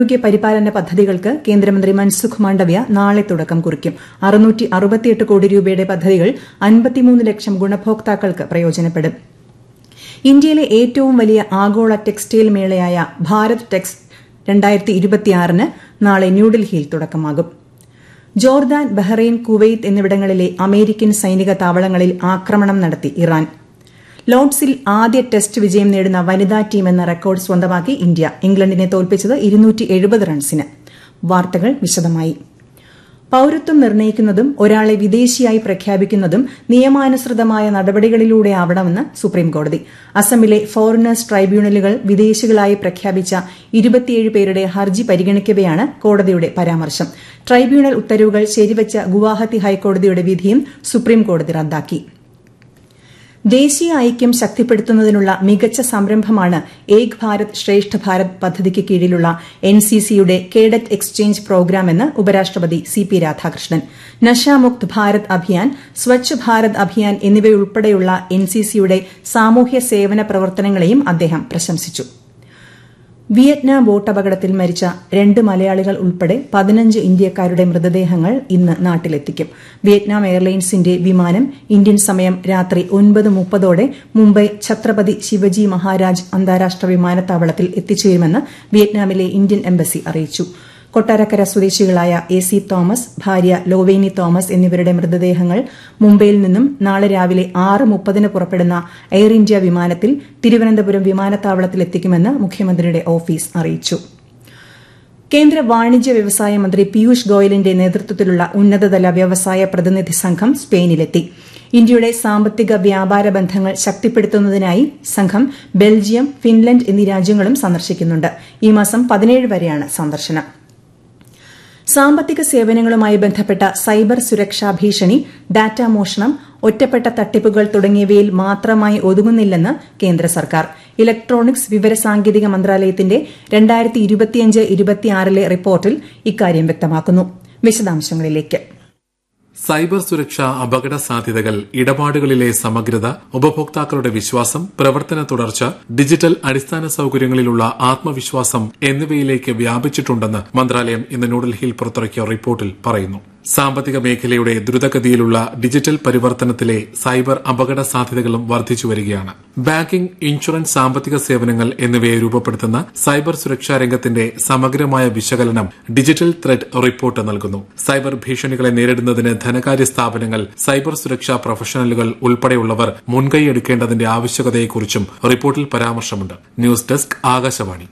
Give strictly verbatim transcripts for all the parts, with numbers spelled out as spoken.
ആരോഗ്യ പരിപാലന പദ്ധതികൾക്ക് കേന്ദ്രമന്ത്രി മൻസുഖ് മാണ്ഡവ്യ നാളെ തുടക്കം കുറിക്കും അറുന്നൂറ്റി അറുപത്തിയെട്ട് കോടി രൂപയുടെ പദ്ധതികൾ അൻപത്തിമൂന്ന് ലക്ഷം ഗുണഭോക്താക്കൾക്ക് പ്രയോജനപ്പെടും. ഇന്ത്യയിലെ ഏറ്റവും വലിയ ആഗോള ടെക്സ്റ്റൈൽ മേളയായ ഭാരത് ടെക്സ് രണ്ടായിരത്തി ഇരുപത്തിയാറിന് നാളെ ന്യൂഡൽഹിയിൽ തുടക്കമാകും. ജോർദാൻ, ബഹ്റൈൻ, കുവൈത്ത് എന്നിവിടങ്ങളിലെ അമേരിക്കൻ സൈനിക താവളങ്ങളിൽ ആക്രമണം നടത്തി ഇറാൻ. ലോർഡ്സിൽ ആദ്യ ടെസ്റ്റ് വിജയം നേടുന്ന വനിതാ ടീമെന്ന റെക്കോർഡ് സ്വന്തമാക്കി ഇന്ത്യ ഇംഗ്ലണ്ടിനെ തോൽപ്പിച്ചത് ഇരുന്നൂറ്റി എഴുപത് റൺസിന്. വാർത്തകൾ വിശദമായി. പൌരത്വം നിർണ്ണയിക്കുന്നതും ഒരാളെ വിദേശിയായി പ്രഖ്യാപിക്കുന്നതും നിയമാനുസൃതമായ നടപടികളിലൂടെയാവണമെന്ന് സുപ്രീംകോടതി. അസമിലെ ഫോറിനേഴ്സ് ട്രൈബ്യൂണലുകൾ വിദേശികളായി പ്രഖ്യാപിച്ച ഇരുപത്തിയേഴ് പേരുടെ ഹർജി പരിഗണിക്കവെയാണ് കോടതിയുടെ പരാമർശം. ട്രൈബ്യൂണൽ ഉത്തരവുകൾ ശരിവച്ച ഗുവാഹത്തി ഹൈക്കോടതിയുടെ വിധിയും സുപ്രീംകോടതി റദ്ദാക്കി. ദേശീയ ഐക്യം ശക്തിപ്പെടുത്തുന്നതിനുള്ള മികച്ച സംരംഭമാണ് ഏക് ഭാരത് ശ്രേഷ്ഠ ഭാരത് പദ്ധതിക്ക് കീഴിലുള്ള എൻസിസിയുടെ കേഡറ്റ് എക്സ്ചേഞ്ച് പ്രോഗ്രാമെന്ന് ഉപരാഷ്ട്രപതി സി പി രാധാകൃഷ്ണൻ. നശാമുക്ത് ഭാരത് അഭിയാൻ, സ്വച്ഛ് ഭാരത് അഭിയാൻ എന്നിവയുൾപ്പെടെയുള്ള എൻസിസിയുടെ സാമൂഹ്യ സേവന പ്രവർത്തനങ്ങളെയും അദ്ദേഹം പ്രശംസിച്ചു. വിയറ്റ്നാം ബോട്ടപകടത്തിൽ മരിച്ച രണ്ട് മലയാളികൾ ഉൾപ്പെടെ പതിനഞ്ച് ഇന്ത്യക്കാരുടെ മൃതദേഹങ്ങൾ ഇന്ന് നാട്ടിലെത്തിക്കും. വിയറ്റ്നാം എയർലൈൻസിന്റെ വിമാനം ഇന്ത്യൻ സമയം രാത്രി ഒൻപത് മുപ്പതോടെ മുംബൈ ഛത്രപതി ശിവജി മഹാരാജ് അന്താരാഷ്ട്ര വിമാനത്താവളത്തിൽ എത്തിച്ചേരുമെന്ന് വിയറ്റ്നാമിലെ ഇന്ത്യൻ എംബസി അറിയിച്ചു. കൊട്ടാരക്കര സ്വദേശികളായ എ സി തോമസ്, ഭാര്യ ലോവേനി തോമസ് എന്നിവരുടെ മൃതദേഹങ്ങൾ മുംബൈയിൽ നിന്നും നാളെ രാവിലെ ആറ് മുപ്പതിന് പുറപ്പെടുന്ന എയർ ഇന്ത്യ വിമാനത്തിൽ തിരുവനന്തപുരം വിമാനത്താവളത്തിലെത്തിക്കുമെന്ന് മുഖ്യമന്ത്രിയുടെ ഓഫീസ് അറിയിച്ചു. കേന്ദ്ര വാണിജ്യ വ്യവസായ മന്ത്രി പീയൂഷ് ഗോയലിന്റെ നേതൃത്വത്തിലുള്ള ഉന്നതതല വ്യവസായ പ്രതിനിധി സംഘം സ്പെയിനിലെത്തി. ഇന്ത്യയുടെ സാമ്പത്തിക വ്യാപാര ബന്ധങ്ങൾ ശക്തിപ്പെടുത്തുന്നതിനായി സംഘം ബെൽജിയം, ഫിൻലൻഡ് എന്നീ രാജ്യങ്ങളും സന്ദർശിക്കുന്നുണ്ട്. ഈ മാസം പതിനേഴ് വരെയാണ് സന്ദർശനം. സാമ്പത്തിക സേവനങ്ങളുമായി ബന്ധപ്പെട്ട സൈബർ സുരക്ഷാ ഭീഷണി, ഡാറ്റാ മോഷണം, ഒറ്റപ്പെട്ട തട്ടിപ്പുകൾ തുടങ്ങിയവയിൽ മാത്രമായി ഒതുങ്ങുന്നില്ലെന്ന് കേന്ദ്ര സർക്കാർ. ഇലക്ട്രോണിക്സ് വിവരസാങ്കേതിക മന്ത്രാലയത്തിന്റെ രണ്ടായിരത്തി ഇരുപത്തിയഞ്ച് ഇരുപത്തിയാറിലെ റിപ്പോർട്ടിൽ ഇക്കാര്യം വ്യക്തമാക്കുന്നു. വിശദാംശങ്ങളിലേക്ക്. സൈബർ സുരക്ഷ, അപകട സാധ്യതകൾ, ഇടപാടുകളിലെ സമഗ്രത, ഉപഭോക്താക്കളുടെ വിശ്വാസം, പ്രവർത്തന തുടർച്ച, ഡിജിറ്റൽ അടിസ്ഥാന സൌകര്യങ്ങളിലുള്ള ആത്മവിശ്വാസം എന്നിവയിലേക്ക് വ്യാപിച്ചിട്ടുണ്ടെന്ന് മന്ത്രാലയം ഇന്ന് ന്യൂഡൽഹിയിൽ പുറത്തിറക്കിയ റിപ്പോർട്ടിൽ പറയുന്നു. സാമ്പത്തിക മേഖലയുടെ ദ്രുതഗതിയിലുള്ള ഡിജിറ്റൽ പരിവർത്തനത്തിലെ സൈബർ അപകട സാധ്യതകളും വർദ്ധിച്ചുവരികയാണ്. ബാങ്കിംഗ്, ഇൻഷുറൻസ്, സാമ്പത്തിക സേവനങ്ങൾ എന്നിവയെ രൂപപ്പെടുത്തുന്ന സൈബർ സുരക്ഷാ രംഗത്തിന്റെ സമഗ്രമായ വിശകലനം ഡിജിറ്റൽ ത്രെഡ് റിപ്പോർട്ട് നൽകുന്നു. സൈബർ ഭീഷണികളെ നേരിടുന്നതിന് ധനകാര്യ സ്ഥാപനങ്ങൾ, സൈബർ സുരക്ഷാ പ്രൊഫഷണലുകൾ ഉൾപ്പെടെയുള്ളവർ മുൻകൈയെടുക്കേണ്ടതിന്റെ ആവശ്യകതയെക്കുറിച്ചും റിപ്പോർട്ടിൽ പരാമർശമുണ്ട്. News desk, Akashvani.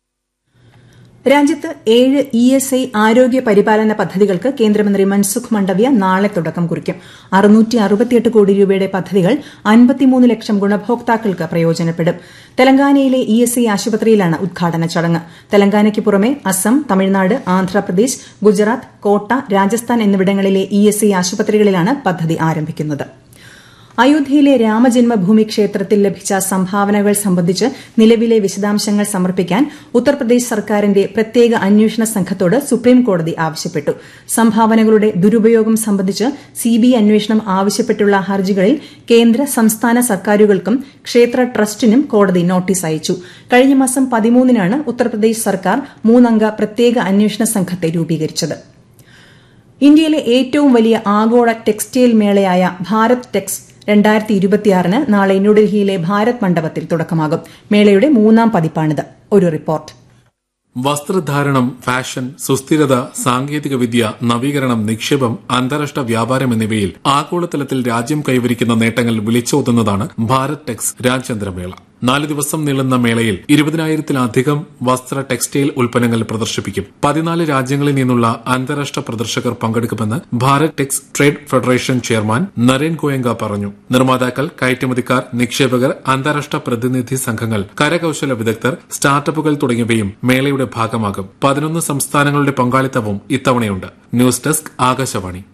രാജ്യത്ത് ഏഴ് ഇ എസ് ഐ ആരോഗ്യ പരിപാലന പദ്ധതികൾക്ക് കേന്ദ്രമന്ത്രി മൻസുഖ് മാണ്ഡവ്യ നാളെ തുടക്കം കുറിക്കും. അറുന്നൂറ്റി അറുപത്തിയെട്ട് കോടി രൂപയുടെ പദ്ധതികൾ അൻപത്തിമൂന്ന് ലക്ഷം ഗുണഭോക്താക്കൾക്ക് പ്രയോജനപ്പെടും. തെലങ്കാനയിലെ ഇ എസ് ഐ ആശുപത്രിയിലാണ് ഉദ്ഘാടന ചടങ്ങ്. തെലങ്കാനയ്ക്ക് പുറമെ അസം, തമിഴ്നാട്, ആന്ധ്രാപ്രദേശ്, ഗുജറാത്ത്, കോട്ട, രാജസ്ഥാൻ എന്നിവിടങ്ങളിലെ ഇ എസ് ഐ ആശുപത്രികളിലാണ് പദ്ധതി ആരംഭിക്കുന്നത്. അയോധ്യയിലെ രാമജന്മഭൂമി ക്ഷേത്രത്തിൽ ലഭിച്ച സംഭാവനകൾ സംബന്ധിച്ച് നിലവിലെ വിശദാംശങ്ങൾ സമർപ്പിക്കാൻ ഉത്തർപ്രദേശ് സർക്കാരിന്റെ പ്രത്യേക അന്വേഷണ സംഘത്തോട് സുപ്രീംകോടതി ആവശ്യപ്പെട്ടു. സംഭാവനകളുടെ ദുരുപയോഗം സംബന്ധിച്ച് സിബിഐ അന്വേഷണം ആവശ്യപ്പെട്ടുള്ള ഹർജികളിൽ കേന്ദ്ര, സംസ്ഥാന സർക്കാരുകൾക്കും ക്ഷേത്ര ട്രസ്റ്റിനും കോടതി നോട്ടീസ് അയച്ചു. കഴിഞ്ഞ മാസം പതിമൂന്നിനാണ് ഉത്തർപ്രദേശ് സർക്കാർ മൂന്നംഗ പ്രത്യേക അന്വേഷണ സംഘത്തെ രൂപീകരിച്ചത്. ഇന്ത്യയിലെ ഏറ്റവും വലിയ ആഗോള ടെക്സ്റ്റൈൽ മേളയായ ഭാരത് ടെക്സ് രണ്ടായിരത്തി ഇരുപത്തിയാറിന് നാളെ ന്യൂഡൽഹിയിലെ ഭാരത് മണ്ഡപത്തിൽ തുടക്കമാകും. മേളയുടെ മൂന്നാം പതിപ്പാണിത്. ഒരു റിപ്പോർട്ട്. വസ്ത്രധാരണം, ഫാഷൻ, സുസ്ഥിരത, സാങ്കേതികവിദ്യ, നവീകരണം, നിക്ഷേപം, അന്താരാഷ്ട്ര വ്യാപാരം എന്നിവയിൽ ആഗോളതലത്തിൽ രാജ്യം കൈവരിക്കുന്ന നേട്ടങ്ങൾ വിളിച്ചോതുന്നതാണ് ഭാരത് ടെക്സ് രാജ്യാന്തരമേള. നാല് ദിവസം നീളുന്ന മേളയിൽ ഇരുപതിനായിരത്തിലധികം വസ്ത്ര, ടെക്സ്റ്റൈൽ ഉൽപ്പന്നങ്ങൾ പ്രദർശിപ്പിക്കും. പതിനാല് രാജ്യങ്ങളിൽ നിന്നുള്ള അന്താരാഷ്ട്ര പ്രദർശകർ പങ്കെടുക്കുമെന്ന് Bharat Tex trade federation chairman Naren Goenka പറഞ്ഞു. നിർമ്മാതാക്കൾ, കയറ്റുമതിക്കാർ, നിക്ഷേപകർ, അന്താരാഷ്ട്ര പ്രതിനിധി സംഘങ്ങൾ, കരകൌശല വിദഗ്ധർ, സ്റ്റാർട്ടപ്പുകൾ തുടങ്ങിയവയും മേളയുടെ ഭാഗമാകും. പതിനൊന്ന് സംസ്ഥാനങ്ങളുടെ പങ്കാളിത്തവും ഇത്തവണയുണ്ട്. News desk, Akashvani.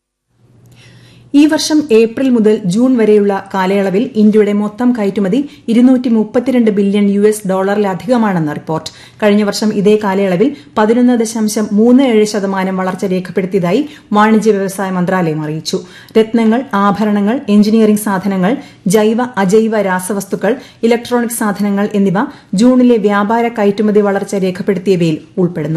ഈ വർഷം ഏപ്രിൽ മുതൽ ജൂൺ വരെയുള്ള കാലയളവിൽ ഇന്ത്യയുടെ മൊത്തം കയറ്റുമതി ഇരുന്നൂറ്റി മുപ്പത്തിരണ്ട് ബില്യൺ യു എസ് ഡോളറിലധികമാണെന്ന് റിപ്പോർട്ട്. കഴിഞ്ഞ വർഷം ഇതേ കാലയളവിൽ പതിനൊന്ന് ദശാംശം മൂന്ന് ഏഴ് ശതമാനം വളർച്ച രേഖപ്പെടുത്തിയതായി വാണിജ്യ വ്യവസായ മന്ത്രാലയം അറിയിച്ചു. രത്നങ്ങൾ, ആഭരണങ്ങൾ, എഞ്ചിനീയറിംഗ് സാധനങ്ങൾ, ജൈവ അജൈവ രാസവസ്തുക്കൾ, ഇലക്ട്രോണിക് സാധനങ്ങൾ എന്നിവ ജൂണിലെ വ്യാപാര കയറ്റുമതി വളർച്ച രേഖപ്പെടുത്തിയവയിൽ ഉൾപ്പെടുന്നു.